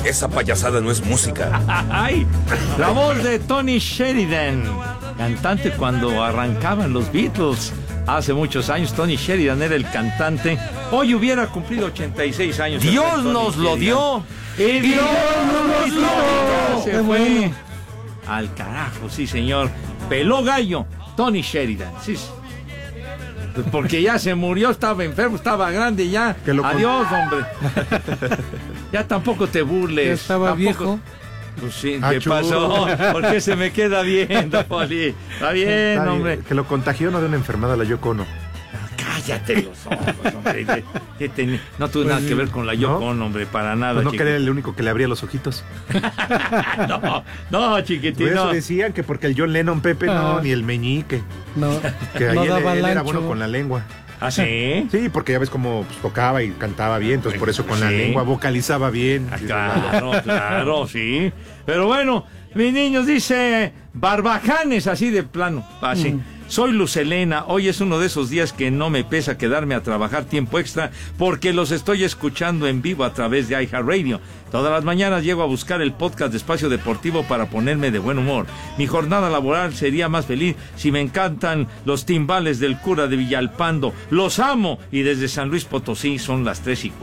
Esa payasada no es música. Ay, la voz de Tony Sheridan, cantante cuando arrancaban los Beatles. Hace muchos años Tony Sheridan era el cantante. Hoy hubiera cumplido 86 años. Dios nos lo dio. ¡Y Dios nos lo dio! Se Qué fue bueno. al carajo, sí señor. Peló gallo, Tony Sheridan. Sí. Porque ya se murió, estaba enfermo, estaba grande ya. Adiós, hombre. Ya tampoco te burles. Ya estaba tampoco... viejo. Pues sí, ¿qué pasó? ¿Por qué se me queda viendo, Poli? Está bien, hombre. Que lo contagió no de una enfermedad la Yoko Ono. Cállate los ojos, hombre. No tuvo nada que ver con la Yoko Ono, hombre, para nada. Pues no, que era el único que le abría los ojitos. No, chiquitito. Por eso decían que porque el John Lennon, Pepe, no, ni el Meñique. No, Que ahí no él daba era ancho. bueno con la lengua. ¿Ah, sí? Sí, porque ya ves cómo pues, tocaba y cantaba bien, entonces por eso con la Sí. lengua vocalizaba bien. Claro, sí. Pero bueno, mis niños, dice Barbajanes, así de plano, así. Soy Luz Helena, hoy es uno de esos días que no me pesa quedarme a trabajar tiempo extra porque los estoy escuchando en vivo a través de iHeartRadio. Todas las mañanas llego a buscar el podcast de Espacio Deportivo para ponerme de buen humor. Mi jornada laboral sería más feliz si me encantan los timbales del cura de Villalpando. Los amo y desde San Luis Potosí son las 3:04.